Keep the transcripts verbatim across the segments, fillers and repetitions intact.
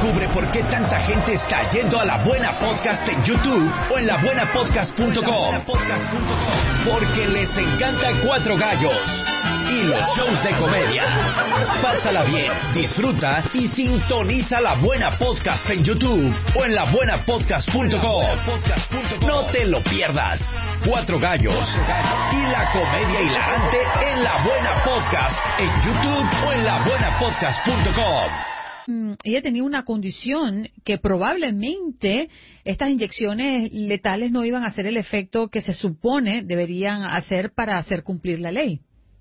Descubre por qué tanta gente está yendo a La Buena Podcast en YouTube o en la buena podcast punto com. Porque les encanta Cuatro Gallos y los shows de comedia. Pásala bien, disfruta y sintoniza La Buena Podcast en YouTube o en la buena podcast punto com. No te lo pierdas. Cuatro Gallos y la comedia hilarante en La Buena Podcast en YouTube o en la buena podcast punto com. Ella tenía una condición que probablemente estas inyecciones letales no iban a hacer el efecto que se supone deberían hacer para hacer cumplir la ley.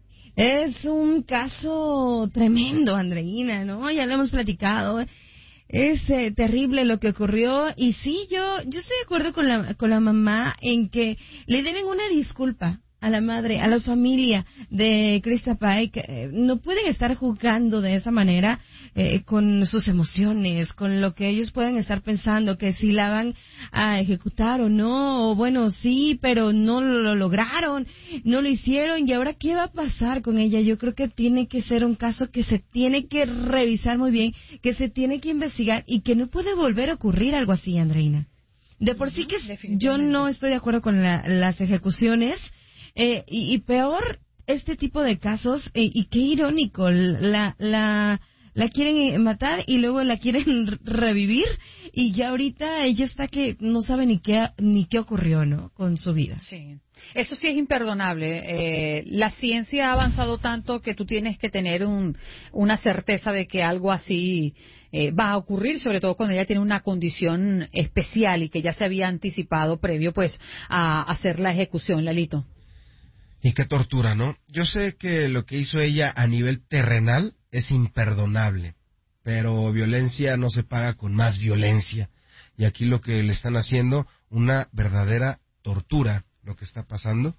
Es un caso tremendo, Andreina, ¿no? Ya lo hemos platicado. Es eh, terrible lo que ocurrió y sí, yo yo estoy de acuerdo con la con la mamá en que le deben una disculpa a la madre, a la familia de Krista Pike. Eh, no pueden estar jugando de esa manera eh, con sus emociones, con lo que ellos pueden estar pensando, que si la van a ejecutar o no, o bueno, sí, pero no lo lograron, no lo hicieron, y ahora ¿qué va a pasar con ella? Yo creo que tiene que ser un caso que se tiene que revisar muy bien, que se tiene que investigar y que no puede volver a ocurrir algo así, Andreina. De por sí que yo no estoy de acuerdo con la, las ejecuciones. Eh, y, y peor este tipo de casos, eh, y qué irónico, la la la quieren matar y luego la quieren revivir y ya ahorita ella está que no sabe ni qué ni qué ocurrió, ¿no? Con su vida. Sí, eso sí es imperdonable. Eh, la ciencia ha avanzado tanto que tú tienes que tener un, una certeza de que algo así eh, va a ocurrir, sobre todo cuando ella tiene una condición especial y que ya se había anticipado previo pues a hacer la ejecución, Lalito. Y qué tortura, ¿no? Yo sé que lo que hizo ella a nivel terrenal es imperdonable, pero violencia no se paga con más violencia. Y aquí lo que le están haciendo, una verdadera tortura, lo que está pasando,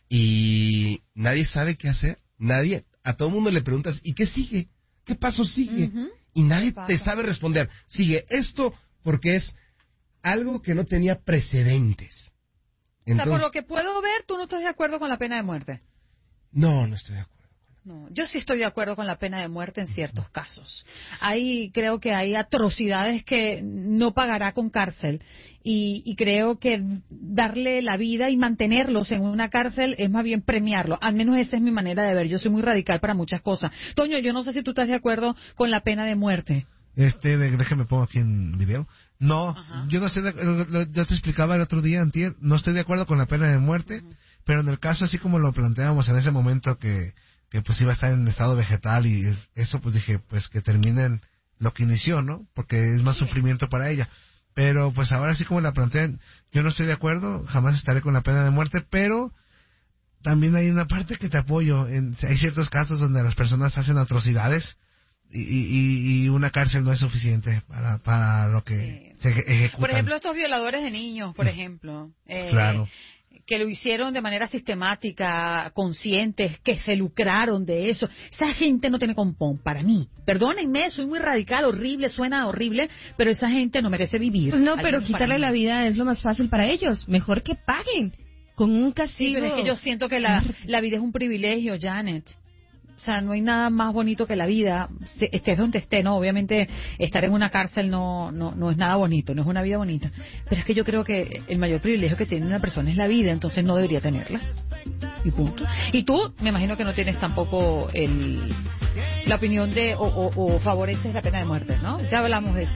y nadie sabe qué hacer, nadie, a todo mundo le preguntas, ¿y qué sigue? ¿Qué paso sigue? Uh-huh. Y nadie te sabe responder. Sigue esto porque es algo que no tenía precedentes. Entonces, o sea, por lo que puedo ver, tú no estás de acuerdo con la pena de muerte. No, no estoy de acuerdo. No, yo sí estoy de acuerdo con la pena de muerte en ciertos casos. Hay, creo que hay atrocidades que no pagará con cárcel y, y creo que darle la vida y mantenerlos en una cárcel es más bien premiarlo. Al menos esa es mi manera de ver. Yo soy muy radical para muchas cosas. Toño, yo no sé si tú estás de acuerdo con la pena de muerte. Este, déjame pongo aquí en video. No, Ajá. yo no estoy de, yo te explicaba el otro día, antier, no estoy de acuerdo con la pena de muerte, uh-huh. pero en el caso así como lo planteábamos en ese momento que, que pues iba a estar en estado vegetal y es, eso pues dije pues que terminen lo que inició, ¿no? Porque es más sí. sufrimiento para ella. Pero pues ahora sí como la plantean, yo no estoy de acuerdo, jamás estaré con la pena de muerte, pero también hay una parte que te apoyo. En, hay ciertos casos donde las personas hacen atrocidades. Y, y, y una cárcel no es suficiente para, para lo que sí. se ejecutan. Por ejemplo, estos violadores de niños, por ejemplo. Eh, claro. Que lo hicieron de manera sistemática, conscientes, que se lucraron de eso. Esa gente no tiene compón, para mí. Perdónenme, soy muy radical, horrible, suena horrible, pero esa gente no merece vivir. Pues no, pero quitarle la vida es lo más fácil para ellos. Mejor que paguen con un castigo. Sí, pero es que yo siento que la, la vida es un privilegio, Janet. O sea, no hay nada más bonito que la vida, estés donde estés, ¿no? Obviamente estar en una cárcel no, no, no es nada bonito, no es una vida bonita. Pero es que yo creo que el mayor privilegio que tiene una persona es la vida, entonces no debería tenerla. Y punto. Y tú, me imagino que no tienes tampoco el, la opinión de, o, o, o favoreces la pena de muerte, ¿no? Ya hablamos de eso.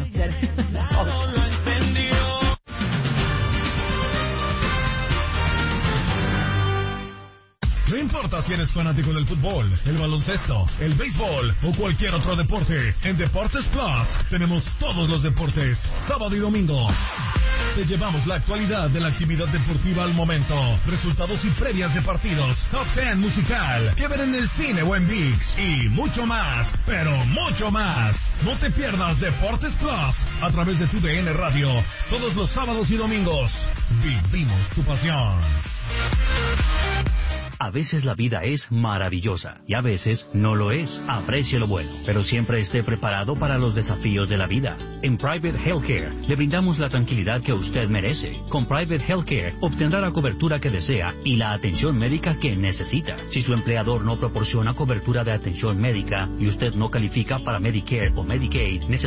No importa si eres fanático del fútbol, el baloncesto, el béisbol o cualquier otro deporte, en Deportes Plus tenemos todos los deportes, sábado y domingo. Te llevamos la actualidad de la actividad deportiva al momento, resultados y previas de partidos, top ten musical, que ver en el cine o en ViX y mucho más, pero mucho más. No te pierdas Deportes Plus a través de tu D N Radio, todos los sábados y domingos. Vivimos tu pasión. A veces la vida es maravillosa y a veces no lo es. Aprecie lo bueno, pero siempre esté preparado para los desafíos de la vida. En Private Healthcare le brindamos la tranquilidad que usted merece. Con Private Healthcare obtendrá la cobertura que desea y la atención médica que necesita. Si su empleador no proporciona cobertura de atención médica y usted no califica para Medicare o Medicaid, necesita